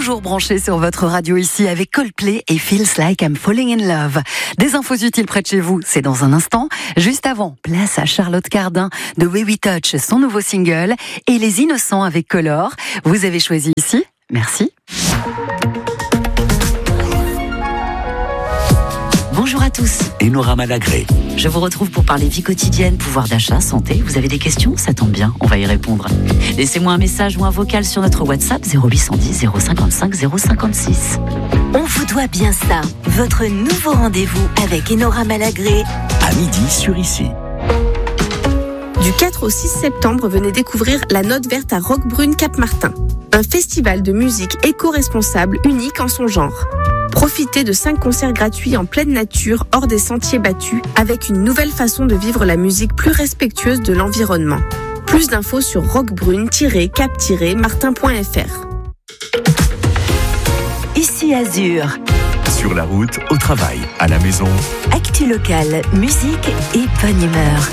toujours branché sur votre radio ici avec Coldplay et Feels Like I'm Falling in Love. Des infos utiles près de chez vous, c'est dans un instant. Juste avant, place à Charlotte Cardin de Way We Touch, son nouveau single, et Les Innocents avec Color. Vous avez choisi ici. Merci. Bonjour à tous. Enora Malagré. Je vous retrouve pour parler vie quotidienne, pouvoir d'achat, santé. Vous avez des questions? Ça tombe bien, on va y répondre. Laissez-moi un message ou un vocal sur notre WhatsApp 0810 055 056. On vous doit bien ça. Votre nouveau rendez-vous avec Enora Malagré. À midi sur Ici. Du 4 au 6 septembre, venez découvrir la Note Verte à Roquebrune Cap-Martin. Un festival de musique éco-responsable unique en son genre. Profitez de 5 concerts gratuits en pleine nature, hors des sentiers battus, avec une nouvelle façon de vivre la musique plus respectueuse de l'environnement. Plus d'infos sur roquebrune-cap-martin.fr. Ici Azur. Sur la route, au travail, à la maison. Actu locale, musique et bonne humeur.